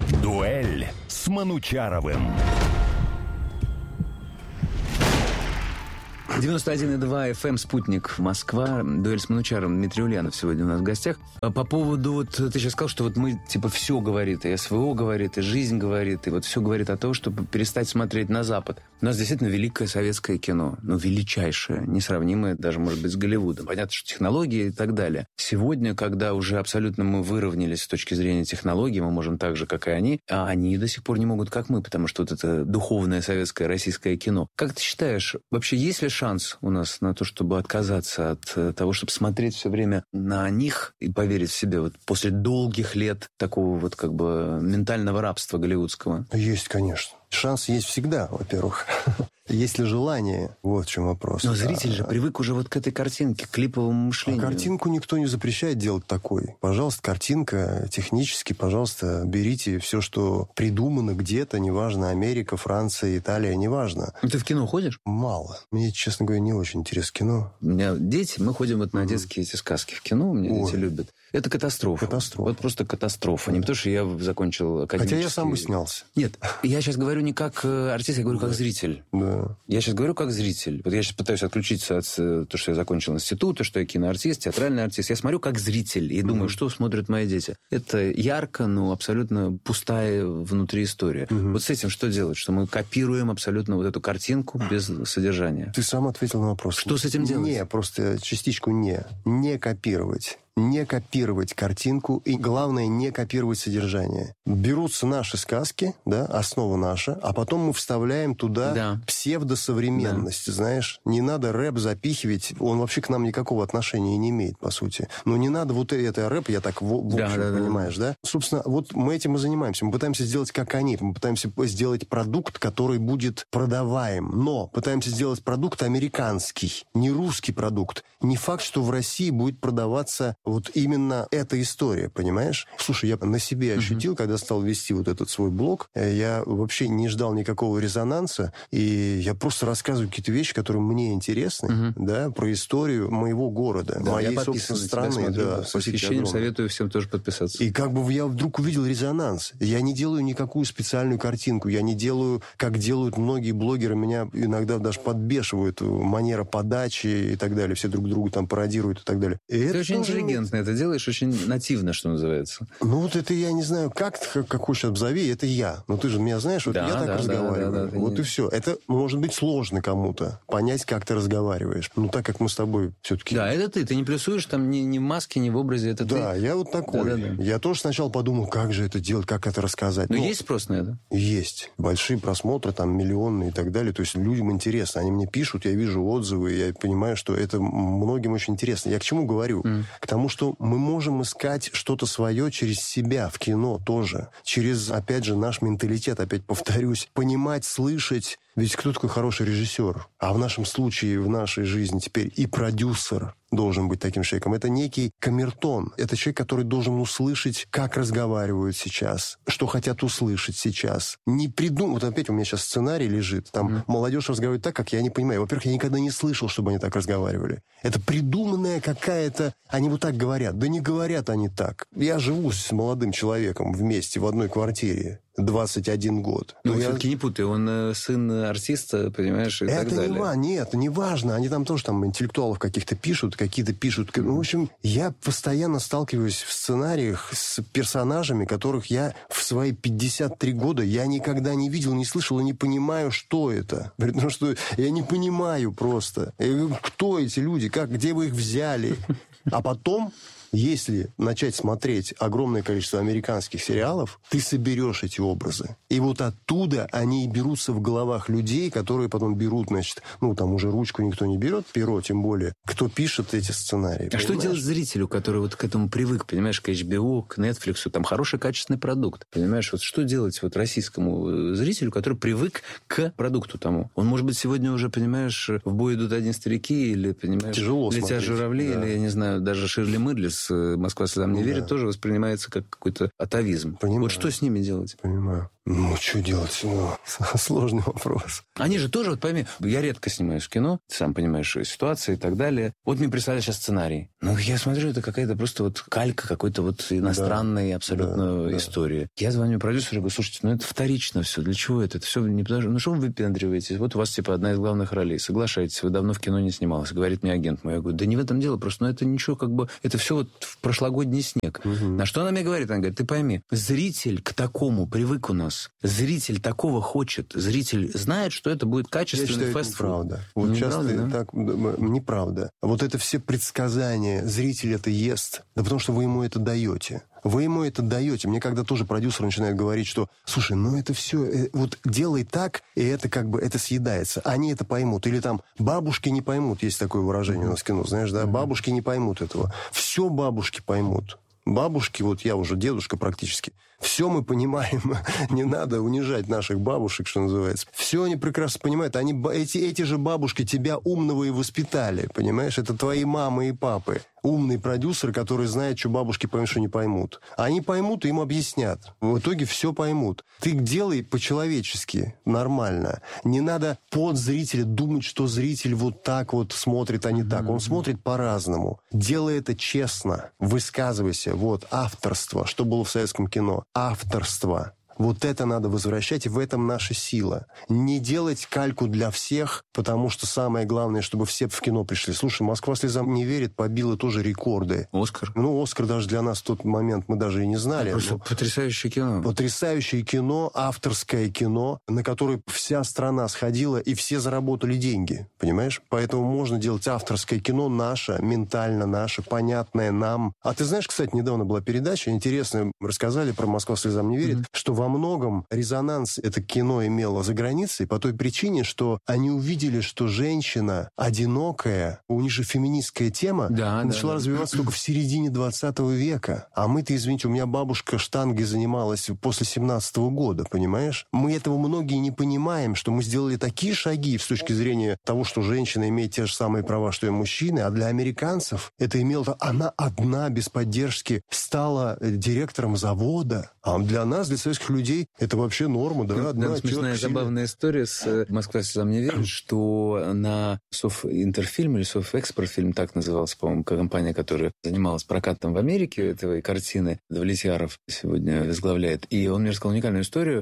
Дуэль с Манучаровым. 91,2 FM «Спутник», Москва. Дуэль с Манучаровым. Дмитрий Ульянов сегодня у нас в гостях. По поводу, вот ты сейчас сказал, что вот мы, типа, все говорит, и СВО говорит, и жизнь говорит, и вот все говорит о том, чтобы перестать смотреть на Запад. У нас действительно великое советское кино, ну, величайшее, несравнимое даже, может быть, с Голливудом. Понятно, что технологии и так далее. Сегодня, когда уже абсолютно мы выровнялись с точки зрения технологий, мы можем так же, как и они, а они до сих пор не могут, как мы, потому что вот это духовное советское российское кино. Как ты считаешь, вообще есть ли шанс у нас на то, чтобы отказаться от того, чтобы смотреть все время на них и поверить в себя вот после долгих лет такого вот как бы ментального рабства голливудского? Есть, конечно. Шанс есть всегда, во-первых. Есть ли желание? Вот в чем вопрос. Но зритель же привык уже вот к этой картинке, к клиповому мышлению. А картинку никто не запрещает делать такой. Пожалуйста, картинка, технически, пожалуйста, берите все, что придумано где-то, неважно, Америка, Франция, Италия, неважно. Ты в кино ходишь? Мало. Мне, честно говоря, не очень интересно кино. У меня дети, мы ходим вот на детские эти сказки в кино, у меня дети любят. Это катастрофа. Катастрофа. Вот просто катастрофа. Не потому, что я закончил академический... Хотя я сам бы снялся. Нет, я сейчас говорю не как артист, я говорю как зритель. Да. Я сейчас говорю как зритель. Вот я сейчас пытаюсь отключиться от того, что я закончил институт, что я киноартист, театральный артист. Я смотрю как зритель и думаю, что смотрят мои дети. Это ярко, но абсолютно пустая внутри история. Вот с этим что делать? Что мы копируем абсолютно вот эту картинку без содержания. Ты сам ответил на вопрос. Что с этим делать? Не, просто частичку не. Не копировать. Не копировать картинку и, главное, не копировать содержание. Берутся наши сказки, да, основа наша, а потом мы вставляем туда псевдосовременность, знаешь. Не надо рэп запихивать, он вообще к нам никакого отношения не имеет, по сути. Но не надо вот это рэп, я так в общем, понимаешь, да? Собственно, вот мы этим и занимаемся. Мы пытаемся сделать как они, мы пытаемся сделать продукт, который будет продаваем, но пытаемся сделать продукт американский, не русский продукт. Не факт, что в России будет продаваться вот именно эта история, понимаешь? Слушай, я на себе ощутил, когда стал вести вот этот свой блог, я вообще не ждал никакого резонанса, и я просто рассказываю какие-то вещи, которые мне интересны, да, про историю моего города, моей собственной страны. Да, с восхищением советую всем тоже подписаться. И как бы я вдруг увидел резонанс. Я не делаю никакую специальную картинку, я не делаю, как делают многие блогеры, меня иногда даже подбешивают, манера подачи и так далее, все друг друга там пародируют и так далее. И ты это очень интеллигентно это делаешь, очень нативно, что называется. Ну, вот это я не знаю, как хочешь обзови, это я. Ну, ты же меня знаешь, вот я так разговариваю. Вот и все. Это может быть сложно кому-то понять, как ты разговариваешь. Ну, так как мы с тобой все-таки... Да, это ты не плюсуешь там ни в маске, ни в образе, это ты. Да, я вот такой. Я тоже сначала подумал, как же это делать, как это рассказать. Но есть спрос на это? Есть. Большие просмотры, там, миллионные и так далее. То есть людям интересно. Они мне пишут, я вижу отзывы, я понимаю, что это многим очень интересно. Я к чему говорю? К тому, что мы можем искать что-то свое через себя в кино тоже. Через, опять же, наш менталитет, опять повторюсь, понимать, слышать. Ведь кто такой хороший режиссер? А в нашем случае, в нашей жизни теперь и продюсер должен быть таким человеком. Это некий камертон. Это человек, который должен услышать, как разговаривают сейчас, что хотят услышать сейчас. Не придумать. Вот опять у меня сейчас сценарий лежит. Там молодежь разговаривает так, как я не понимаю. Во-первых, я никогда не слышал, чтобы они так разговаривали. Это придуманная какая-то... Они вот так говорят. Да не говорят они так. Я живу с молодым человеком вместе в одной квартире. 21 год. Но я все-таки не путай, он сын артиста, понимаешь, и так далее. Нет, не важно. Они там тоже там интеллектуалов каких-то пишут, какие-то пишут. Ну, в общем, я постоянно сталкиваюсь в сценариях с персонажами, которых я в свои 53 года я никогда не видел, не слышал и не понимаю, что это. Потому что я не понимаю просто. Я говорю, кто эти люди, где вы их взяли? А потом... Если начать смотреть огромное количество американских сериалов, ты соберешь эти образы. И вот оттуда они и берутся в головах людей, которые потом берут, значит, ну, там уже ручку никто не берет, перо тем более, кто пишет эти сценарии. А что делать зрителю, который вот к этому привык, понимаешь, к HBO, к Netflix, там хороший качественный продукт, понимаешь, вот что делать вот российскому зрителю, который привык к продукту тому? Он, может быть, сегодня уже, понимаешь, в бой идут одни старики, или, понимаешь, тяжело летят смотреть. журавли, или, я не знаю, даже Ширли Мырли из «Москва слезам не верит» тоже воспринимается как какой-то атовизм. Понимаю. Вот что с ними делать? Понимаю. Что делать? Сложный вопрос. Они же тоже, вот пойми, я редко снимаюсь в кино, ты сам понимаешь, ситуации и так далее. Вот мне прислали сейчас сценарий. Ну, я смотрю, это какая-то просто вот калька какой-то вот иностранной абсолютно истории. Я звоню продюсеру и говорю, слушайте, это вторично все. Для чего это? Это все не потому, что вы выпендриваетесь? Вот у вас, одна из главных ролей. Соглашайтесь, вы давно в кино не снималась. Говорит мне агент мой. Я говорю, да не в этом дело, просто, это ничего, это все вот в прошлогодний снег. На что она мне говорит? Она говорит, ты пойми, зритель к такому привык у нас. Зритель такого хочет. Зритель знает, что это будет качественный фастфуд. Неправда. Вот часто так неправда. Вот это все предсказания. Зритель это ест. Да потому что вы ему это даете. Вы ему это даете. Мне когда тоже продюсер начинает говорить, что, слушай, это все, вот делай так, и это это съедается. Они это поймут. Или там бабушки не поймут. Есть такое выражение у нас в кино, знаешь, да? Бабушки не поймут этого. Все бабушки поймут. Бабушки, вот я уже дедушка практически, все мы понимаем, не надо унижать наших бабушек, что называется. Все они прекрасно понимают. Эти же бабушки тебя умного и воспитали, понимаешь? Это твои мамы и папы. Умный продюсер, который знает, что бабушки поймут, что не поймут. Они поймут, и им объяснят. В итоге все поймут. Ты делай по-человечески, нормально. Не надо под зрителя думать, что зритель вот так вот смотрит, а не так. Он смотрит по-разному. Делай это честно. Высказывайся. Вот, авторство. Что было в советском кино? Авторство. Вот это надо возвращать, и в этом наша сила. Не делать кальку для всех, потому что самое главное, чтобы все в кино пришли. Слушай, «Москва слезам не верит» побила тоже рекорды. «Оскар». «Оскар» даже для нас в тот момент мы даже и не знали. Просто потрясающее кино. Потрясающее кино, авторское кино, на которое вся страна сходила, и все заработали деньги, понимаешь? Поэтому можно делать авторское кино наше, ментально наше, понятное нам. А ты знаешь, кстати, недавно была передача, интересная, рассказали про «Москва слезам не верит», что во многом резонанс это кино имело за границей по той причине, что они увидели, что женщина одинокая, у них же феминистская тема начала развиваться только в середине 20 века. А мы-то, извините, у меня бабушка штангой занималась после 17-го года, понимаешь? Мы этого многие не понимаем, что мы сделали такие шаги с точки зрения того, что женщина имеет те же самые права, что и мужчины, а для американцев это имело... Она одна, без поддержки, стала директором завода. А для нас, для советских людей, это вообще норма, да? Там смешная, забавная история с «Москва слезам не верит», что на Софинтерфильм или Софэкспортфильм, так называлась, по-моему, компания, которая занималась прокатом в Америке этой картины, Довлетьяров сегодня возглавляет. И он мне рассказал уникальную историю,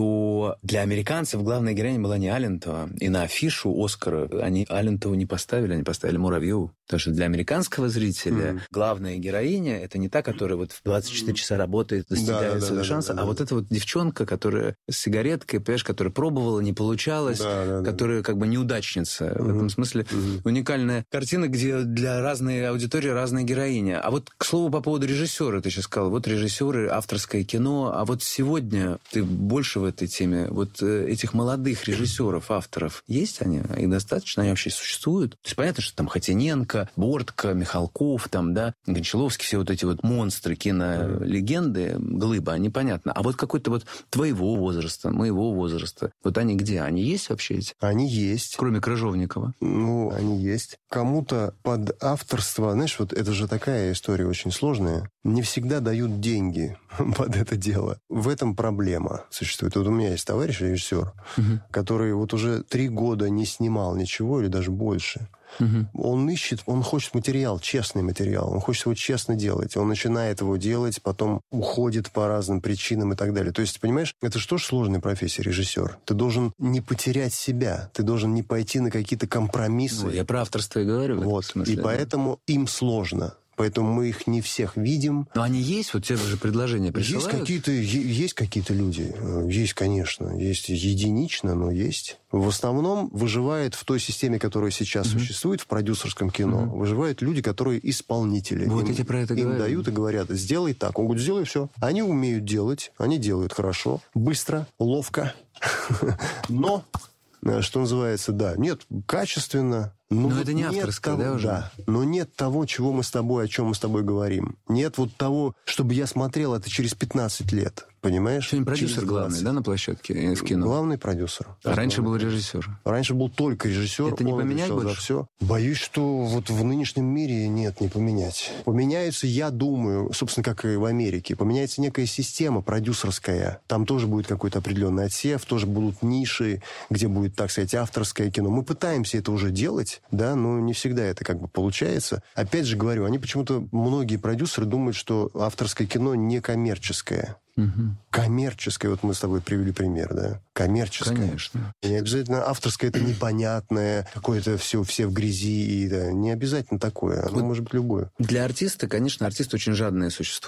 что для американцев главная героиня была не Алентова. И на афишу «Оскара» они Алентову не поставили, они поставили Муравьеву. Потому что для американского зрителя главная героиня — это не та, которая вот в 24 часа работает, достигает своего шанса, а вот эта вот девчонка, которая с сигареткой, понимаешь, которая пробовала, не получалось, которая как бы неудачница. В этом смысле уникальная картина, где для разной аудитории разные героини. А вот, к слову, по поводу режиссера, ты сейчас сказал, вот режиссеры, авторское кино, а вот сегодня ты больше в этой теме, вот этих молодых режиссеров, авторов, есть они? Их достаточно? Они вообще существуют? То есть понятно, что там Хотиненко, Бортко, Михалков, там, да, Гончаловский, все вот эти вот монстры кинолегенды, глыба, они понятно. А вот какой-то вот твоего возраста, моего возраста, вот они где? Они есть вообще эти? Они есть. Кроме Крыжовникова. Они есть. Кому-то под авторство, знаешь, вот это же такая история очень сложная, не всегда дают деньги под это дело. В этом проблема существует. Вот у меня есть товарищ, режиссер, который вот уже 3 года не снимал ничего или даже больше. Он ищет, он хочет материал, честный материал, он хочет его честно делать. Он начинает его делать, потом уходит по разным причинам и так далее. То есть, понимаешь, это же тоже сложная профессия, режиссер. Ты должен не потерять себя, ты должен не пойти на какие-то компромиссы. Я про авторство и говорю. Вот. Смысле, и поэтому им сложно. Поэтому мы их не всех видим. Но они есть? Вот те же предложения присылают? Есть какие-то люди. Есть, конечно. Есть единично, но есть. В основном выживает в той системе, которая сейчас существует, в продюсерском кино, выживают люди, которые исполнители. Вот я тебе про это говорю. Им дают и говорят, сделай так. Он говорит, сделай все. Они умеют делать, они делают хорошо, быстро, ловко. Но... Что называется, нет, качественно. Но это не авторское, да, уже? Да, но нет того, о чем мы с тобой говорим. Нет вот того, чтобы я смотрел это через 15 лет. Понимаешь? Сегодня продюсер главный, да, на площадке в кино? Главный продюсер. А раньше был режиссер. Раньше был только режиссер. Это не поменять больше? За все. Боюсь, что вот в нынешнем мире нет, не поменять. Поменяется, я думаю, собственно, как и в Америке, поменяется некая система продюсерская. Там тоже будет какой-то определенный отсев, тоже будут ниши, где будет, так сказать, авторское кино. Мы пытаемся это уже делать, да, но не всегда это как бы получается. Опять же говорю, они почему-то, многие продюсеры думают, что авторское кино не коммерческое. Угу. Коммерческое, вот мы с тобой привели пример, да? Коммерческое. Конечно. И не обязательно авторское, это непонятное, какое-то все в гризи, и, да, не обязательно такое, оно может быть любое. Для артиста, конечно, артист очень жадное существо.